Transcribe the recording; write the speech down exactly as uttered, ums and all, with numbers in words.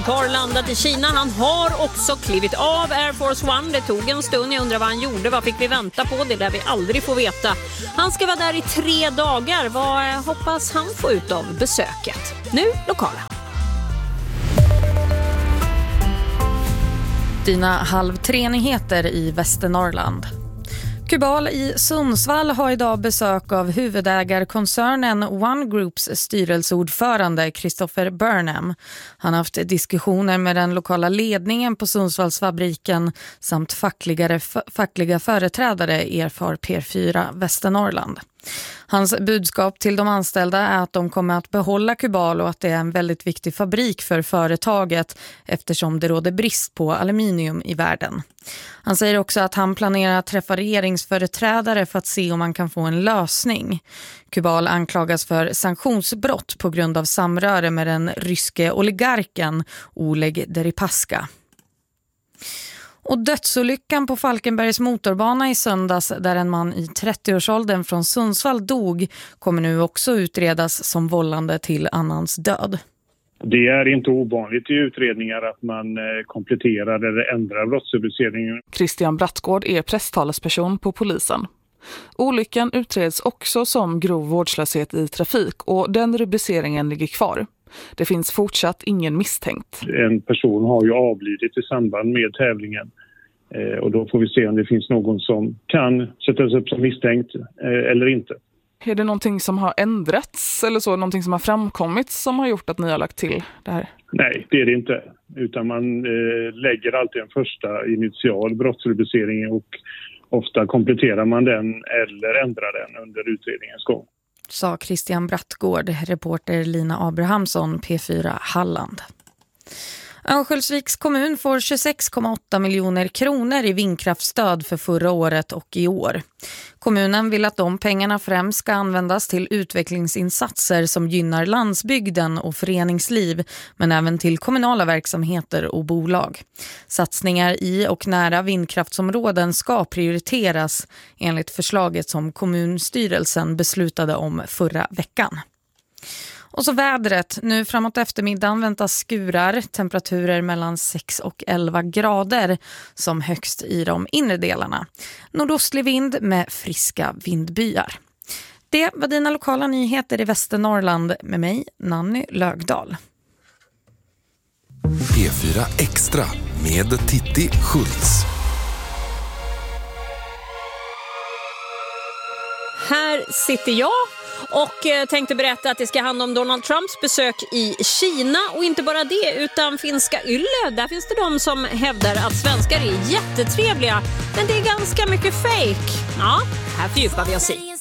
har landat i Kina. Han har också klivit av Air Force One. Det tog en stund. Jag undrar vad han gjorde. Vad fick vi vänta på? Det där vi aldrig får veta. Han ska vara där i tre dagar. Vad hoppas han få ut av besöket? Nu lokala. Dina halv tre-nyheter i Västernorrland. Kubal i Sundsvall har idag besök av huvudägarkoncernen One Groups styrelseordförande Christopher Burnham. Han har haft diskussioner med den lokala ledningen på Sundsvallsfabriken samt fackliga, fackliga företrädare erfar P fyra Västernorrland. Hans budskap till de anställda är att de kommer att behålla Kubal och att det är en väldigt viktig fabrik för företaget eftersom det råder brist på aluminium i världen. Han säger också att han planerar att träffa regeringsföreträdare för att se om man kan få en lösning. Kubal anklagas för sanktionsbrott på grund av samröre med den ryske oligarken Oleg Deripaska. Och dödsolyckan på Falkenbergs motorbana i söndags där en man i trettioårsåldern från Sundsvall dog kommer nu också utredas som vållande till annans död. Det är inte ovanligt i utredningar att man kompletterar eller ändrar brottsrubriceringen. Christian Brattgård är presstalesperson på polisen. Olyckan utreds också som grov vårdslöshet i trafik och den rubriceringen ligger kvar. Det finns fortsatt ingen misstänkt. En person har ju avlidit i samband med tävlingen eh, och då får vi se om det finns någon som kan sättas upp som misstänkt eh, eller inte. Är det någonting som har ändrats eller så, någonting som har framkommit som har gjort att ni har lagt till det här? Nej, det är det inte. Utan man eh, lägger alltid en första initial brottsrubricering och ofta kompletterar man den eller ändrar den under utredningens gång. Sa Christian Brattgård, reporter Lina Abrahamsson, P fyra Halland. Örnsköldsviks kommun får tjugosex komma åtta miljoner kronor i vindkraftstöd för förra året och i år. Kommunen vill att de pengarna främst ska användas till utvecklingsinsatser som gynnar landsbygden och föreningsliv, men även till kommunala verksamheter och bolag. Satsningar i och nära vindkraftsområden ska prioriteras enligt förslaget som kommunstyrelsen beslutade om förra veckan. Och så vädret. Nu framåt eftermiddagen väntas skurar, temperaturer mellan sex och elva grader som högst i de inre delarna. Nordostlig vind med friska vindbyar. Det var dina lokala nyheter i Västernorrland med mig, Nanny Lögdal. P fyra Extra med Titti Schultz. Här sitter jag och tänkte berätta att det ska handla om Donald Trumps besök i Kina. Och inte bara det, utan finska ylle. Där finns det de som hävdar att svenskar är jättetrevliga. Men det är ganska mycket fake. Ja, här fördjupar vi oss i.